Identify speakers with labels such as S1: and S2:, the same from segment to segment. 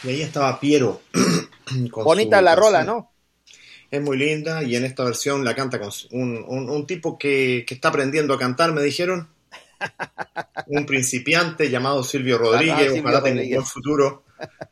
S1: Y ahí estaba Piero con
S2: Bonita
S1: su
S2: la rola,
S1: canción.
S2: ¿no?
S1: Es muy linda y en esta versión la canta con un tipo que está aprendiendo a cantar, me dijeron, un principiante llamado Silvio
S2: Ajá,
S1: Rodríguez,
S2: Silvio
S1: ojalá tenga un buen
S2: Rodríguez.
S1: futuro.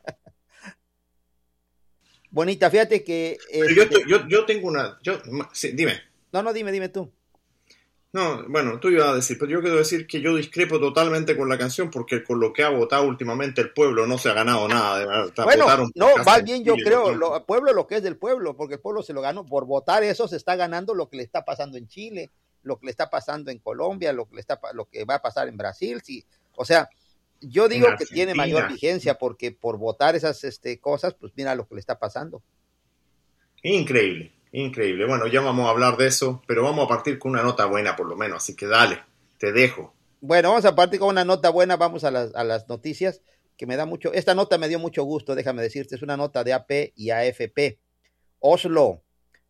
S2: Bonita, fíjate que,
S1: Pero yo tengo una, sí, dime.
S2: no, no, dime tú.
S1: No, bueno, tú ibas a decir, pero yo quiero decir que yo discrepo totalmente con la canción porque con lo que ha votado últimamente el pueblo no se ha ganado nada.
S2: Bueno,
S1: Votaron por
S2: no,
S1: casa
S2: más
S1: en
S2: bien yo
S1: Chile,
S2: creo,
S1: votaron por...
S2: pueblo lo que es del pueblo, porque el pueblo se lo ganó por votar eso, se está ganando lo que le está pasando en Chile, lo que le está pasando en Colombia, lo que va a pasar en Brasil, sí. O sea, yo
S1: en
S2: digo que tiene mayor
S1: Argentina.
S2: vigencia porque por votar esas cosas, pues mira lo que le está pasando.
S1: Increíble, increíble. Bueno, ya vamos a hablar de eso, pero vamos a partir con una nota buena por lo menos, así que dale, te dejo.
S2: Bueno, vamos a partir con una nota buena, vamos a las noticias, que me da mucho, esta nota me dio mucho gusto, déjame decirte, es una nota de AP y AFP. Oslo,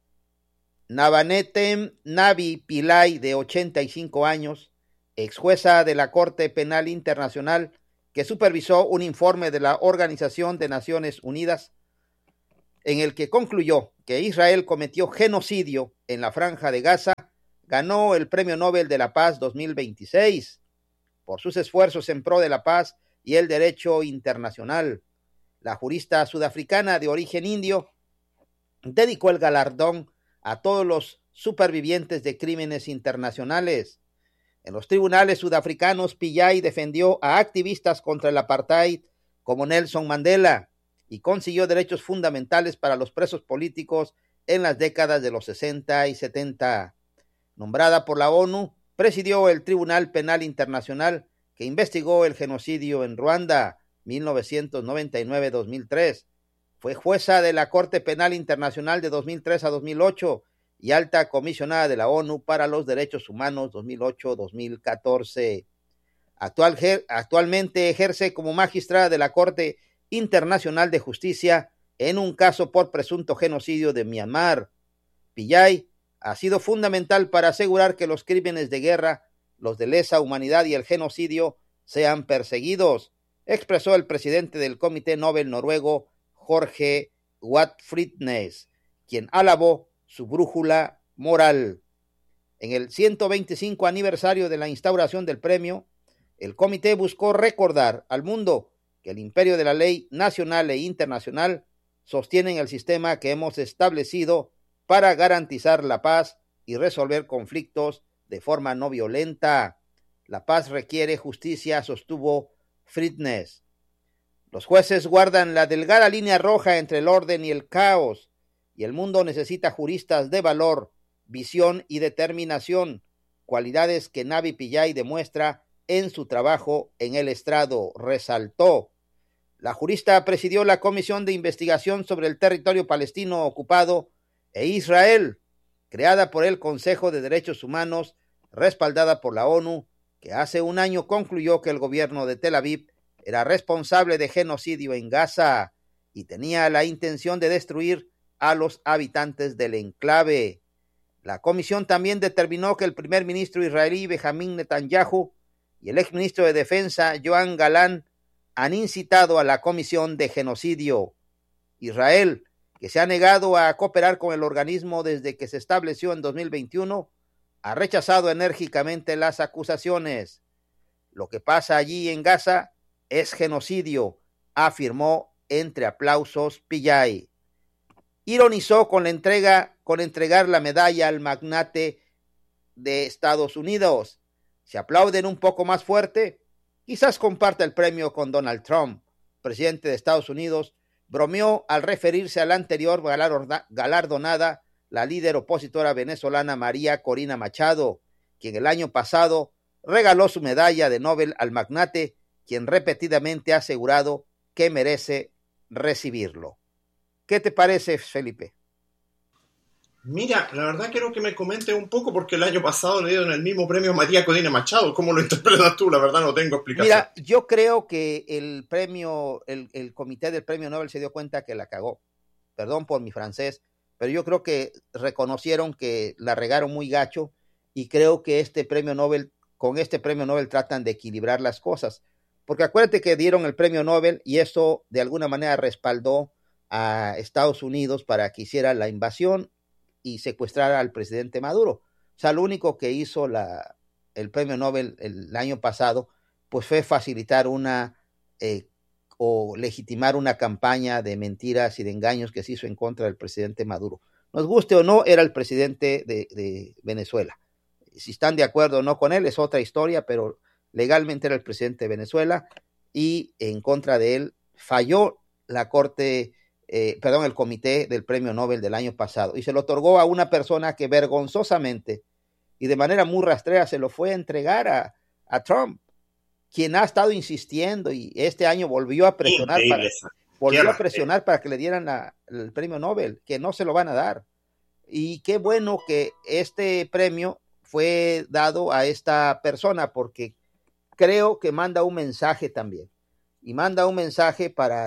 S2: Navanetem Navi Pillay, de 85 años, ex jueza de la Corte Penal Internacional, que supervisó un informe de la Organización de Naciones Unidas en el que concluyó que Israel cometió genocidio en la Franja de Gaza, ganó el Premio Nobel de la Paz 2026 por sus esfuerzos en pro de la paz y el derecho internacional. La jurista sudafricana de origen indio dedicó el galardón a todos los supervivientes de crímenes internacionales. En los tribunales sudafricanos, Pillay defendió a activistas contra el apartheid como Nelson Mandela y consiguió derechos fundamentales para los presos políticos en las décadas de los 60 y 70. Nombrada por la ONU, presidió el Tribunal Penal Internacional que investigó el genocidio en Ruanda 1999-2003. Fue jueza de la Corte Penal Internacional de 2003 a 2008 y alta comisionada de la ONU para los Derechos Humanos 2008-2014. Actualmente ejerce como magistrada de la Corte Internacional de Justicia en un caso por presunto genocidio de Myanmar. Pillay ha sido fundamental para asegurar que los crímenes de guerra, los de lesa humanidad y el genocidio sean perseguidos, expresó el presidente del Comité Nobel noruego Jorge Watt-Fridnes, quien alabó su brújula moral. En el 125 aniversario de la instauración del premio, el comité buscó recordar al mundo que el imperio de la ley nacional e internacional sostienen el sistema que hemos establecido para garantizar la paz y resolver conflictos de forma no violenta. La paz requiere justicia, sostuvo Fridnes. Los jueces guardan la delgada línea roja entre el orden y el caos, y el mundo necesita juristas de valor, visión y determinación, cualidades que Navi Pillay demuestra en su trabajo en el estrado, resaltó. La jurista presidió la Comisión de Investigación sobre el Territorio Palestino Ocupado e Israel, creada por el Consejo de Derechos Humanos, respaldada por la ONU, que hace un año concluyó que el gobierno de Tel Aviv era responsable de genocidio en Gaza y tenía la intención de destruir a los habitantes del enclave. La comisión también determinó que el primer ministro israelí Benjamín Netanyahu y el exministro de Defensa Yoav Gallant han incitado a la comisión de genocidio. Israel, que se ha negado a cooperar con el organismo desde que se estableció en 2021, ha rechazado enérgicamente las acusaciones. Lo que pasa allí en Gaza es genocidio, afirmó entre aplausos Pillay. Ironizó con entregar la medalla al magnate de Estados Unidos. Si aplauden un poco más fuerte, quizás comparta el premio con Donald Trump, presidente de Estados Unidos, bromeó al referirse a la anterior galardonada, la líder opositora venezolana María Corina Machado, quien el año pasado regaló su medalla de Nobel al magnate, quien repetidamente ha asegurado que merece recibirlo. ¿Qué te parece, Felipe?
S1: Mira, la verdad quiero que me comentes un poco porque el año pasado le dieron el mismo premio a María Codina Machado. ¿Cómo lo interpretas tú? La verdad no tengo explicación.
S2: Mira, yo creo que el comité del premio Nobel se dio cuenta que la cagó. Perdón por mi francés, pero yo creo que reconocieron que la regaron muy gacho y creo que con este premio Nobel tratan de equilibrar las cosas. porque acuérdate que dieron el premio Nobel y eso de alguna manera respaldó a Estados Unidos para que hiciera la invasión y secuestrara al presidente Maduro. O sea, lo único que hizo el premio Nobel el año pasado, pues fue facilitar o legitimar una campaña de mentiras y de engaños que se hizo en contra del presidente Maduro. Nos guste o no, era el presidente de Venezuela. Si están de acuerdo o no con él es otra historia, pero legalmente era el presidente de Venezuela y en contra de él falló el comité del premio Nobel del año pasado y se lo otorgó a una persona que vergonzosamente y de manera muy rastrera se lo fue a entregar a Trump, quien ha estado insistiendo y este año volvió a presionar para que le dieran el premio Nobel, que no se lo van a dar. Y qué bueno que este premio fue dado a esta persona porque creo que manda un mensaje también. Y manda un mensaje para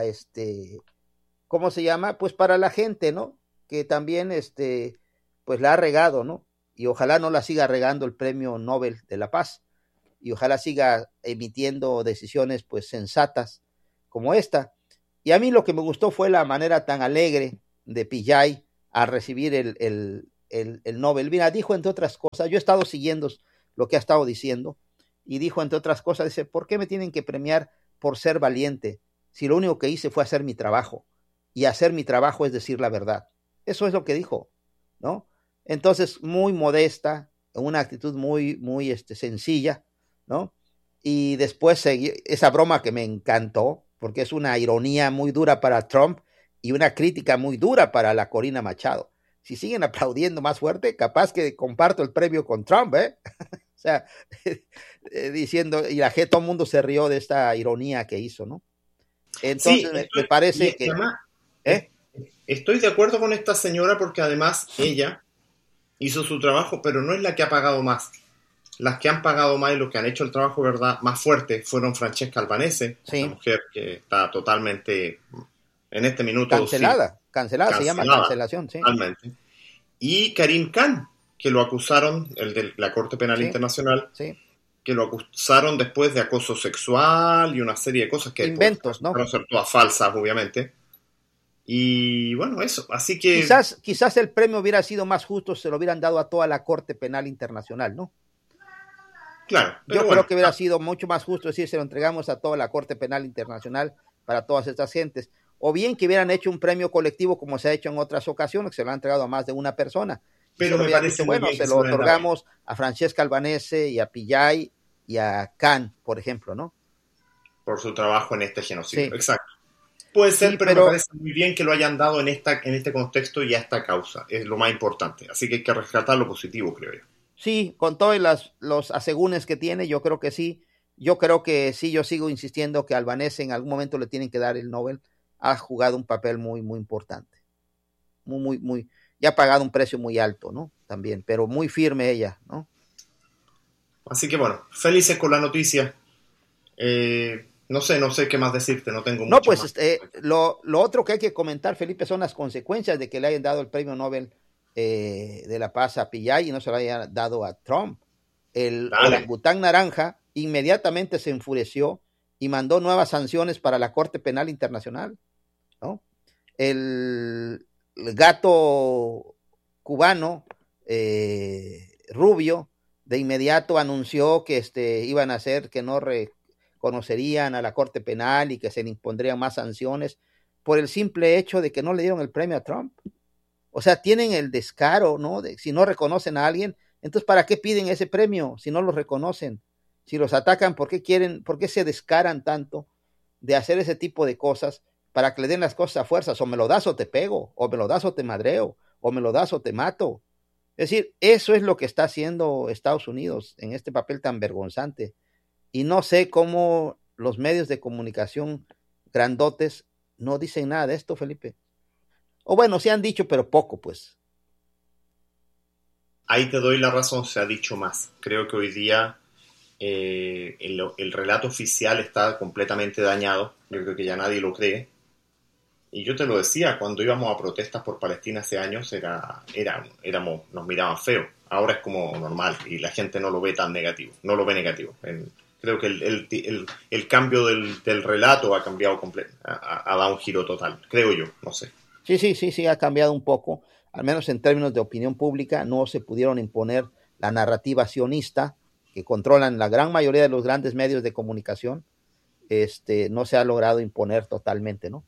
S2: ¿cómo se llama? Pues para la gente, ¿no? Que también pues la ha regado, ¿no? Y ojalá no la siga regando el premio Nobel de la Paz. Y ojalá siga emitiendo decisiones pues sensatas como esta. Y a mí lo que me gustó fue la manera tan alegre de Pillay a recibir el Nobel. Mira, dijo entre otras cosas, yo he estado siguiendo lo que ha estado diciendo, y dijo entre otras cosas, dice, ¿por qué me tienen que premiar por ser valiente si lo único que hice fue hacer mi trabajo? Y hacer mi trabajo es decir la verdad. Eso es lo que dijo, ¿no? Entonces, muy modesta, una actitud muy, muy sencilla, ¿no? Y después esa broma que me encantó, porque es una ironía muy dura para Trump y una crítica muy dura para la Corina Machado. Si siguen aplaudiendo más fuerte, capaz que comparto el premio con Trump, ¿eh? O sea, diciendo, y todo el mundo se rió de esta ironía que hizo, ¿no? Entonces, sí, me parece que...
S1: Además, estoy de acuerdo con esta señora porque además ella hizo su trabajo, pero no es la que ha pagado más. Las que han pagado más y los que han hecho el trabajo, ¿verdad?, más fuerte fueron Francesca Albanese, sí, una mujer que está totalmente en este minuto
S2: cancelada, se llama cancelación, sí.
S1: Totalmente. Y Karim Khan, que lo acusaron, el de la Corte Penal Internacional,
S2: sí,
S1: que lo acusaron después de acoso sexual y una serie de cosas que
S2: inventos, ¿no?
S1: Para ser todas falsas, obviamente. Y bueno, eso, así que...
S2: Quizás el premio hubiera sido más justo si se lo hubieran dado a toda la Corte Penal Internacional, ¿no?
S1: Claro.
S2: Yo creo que hubiera sido mucho más justo decir, se lo entregamos a toda la Corte Penal Internacional para todas estas gentes. O bien que hubieran hecho un premio colectivo como se ha hecho en otras ocasiones, que se lo han entregado a más de una persona.
S1: Pero me parece
S2: dicho, bueno, se lo otorgamos a Francesca Albanese y a Pillay y a Khan, por ejemplo, ¿no?
S1: Por su trabajo en este genocidio,
S2: sí.
S1: Exacto. Puede ser, sí, pero me parece muy bien que lo hayan dado en este contexto y a esta causa. Es lo más importante. Así que hay que rescatar lo positivo, creo yo.
S2: Sí, con todos los asegúnes que tiene, yo creo que sí. Yo creo que sí, yo sigo insistiendo que Albanese en algún momento le tienen que dar el Nobel. Ha jugado un papel muy, muy importante. Muy, y ha pagado un precio muy alto, ¿no? También, pero muy firme ella, ¿no?
S1: Así que bueno, felices con la noticia. No sé qué más decirte, no tengo mucho
S2: pues
S1: más.
S2: Lo otro que hay que comentar, Felipe, son las consecuencias de que le hayan dado el premio Nobel de la Paz a Pillay y no se lo hayan dado a Trump. El orangután naranja inmediatamente se enfureció y mandó nuevas sanciones para la Corte Penal Internacional, ¿no? El gato cubano Rubio de inmediato anunció que iban a hacer que no reconocerían a la Corte Penal y que se le impondrían más sanciones por el simple hecho de que no le dieron el premio a Trump. O sea, tienen el descaro, ¿no? Si no reconocen a alguien, entonces ¿para qué piden ese premio si no los reconocen? Si los atacan, ¿por qué se descaran tanto de hacer ese tipo de cosas para que le den las cosas a fuerzas? O me lo das o te pego, o me lo das o te madreo, o me lo das o te mato. Es decir, eso es lo que está haciendo Estados Unidos en este papel tan vergonzante. Y no sé cómo los medios de comunicación grandotes no dicen nada de esto, Felipe. O bueno, se han dicho, pero poco, pues.
S1: Ahí te doy la razón, se ha dicho más. Creo que hoy día el relato oficial está completamente dañado. Yo creo que ya nadie lo cree. Y yo te lo decía, cuando íbamos a protestas por Palestina hace años, nos miraban feo. Ahora es como normal y la gente no lo ve tan negativo. No lo ve negativo. Creo que el cambio del relato ha cambiado completo, ha dado un giro total, creo yo, no sé.
S2: Sí, ha cambiado un poco, al menos en términos de opinión pública, no se pudieron imponer la narrativa sionista que controlan la gran mayoría de los grandes medios de comunicación, no se ha logrado imponer totalmente, ¿no?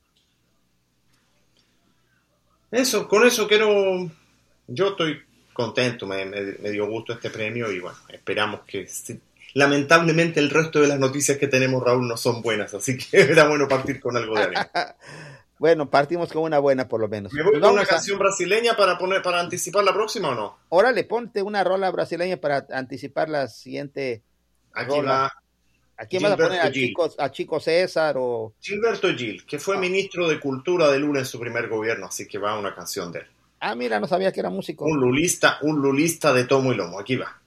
S1: Con eso yo estoy contento, me dio gusto este premio y bueno, esperamos que... Lamentablemente el resto de las noticias que tenemos, Raúl, no son buenas, así que era bueno partir con algo de ánimo.
S2: Bueno, partimos con una buena por lo menos.
S1: ¿Me voy con una canción brasileña para anticipar la próxima o no?
S2: Órale, ponte una rola brasileña para anticipar la siguiente rola. ¿A quién vas a poner? ¿A Chico César o...?
S1: Gilberto Gil, que fue ministro de Cultura de Lula en su primer gobierno, así que va una canción de él.
S2: Ah, mira, no sabía que era músico.
S1: Un lulista de tomo y lomo, aquí va.